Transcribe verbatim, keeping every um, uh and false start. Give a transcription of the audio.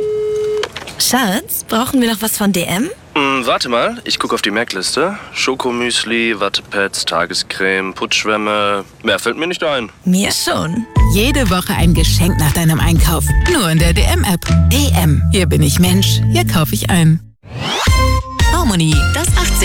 Schatz, brauchen wir noch was von D M? Hm, warte mal, ich gucke auf die Merkliste. Schokomüsli, Wattepads, Tagescreme, Putzschwämme. Mehr fällt mir nicht ein. Mir schon. Jede Woche ein Geschenk nach deinem Einkauf. Nur in der D M-App. D M. Hier bin ich Mensch, hier kaufe ich ein. Harmony, das achtzehn